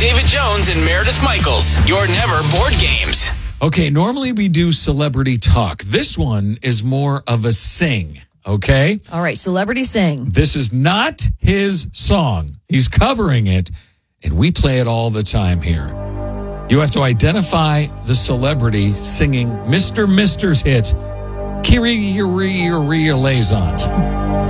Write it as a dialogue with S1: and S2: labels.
S1: David Jones and Meredith Michaels. Your never bored games.
S2: Okay, normally we do celebrity talk. This one is more of a sing, okay?
S3: All right, celebrity sing.
S2: This is not his song. He's covering it, and we play it all the time here. You have to identify the celebrity singing Mr. Mister's hit, Kyrie Liaison.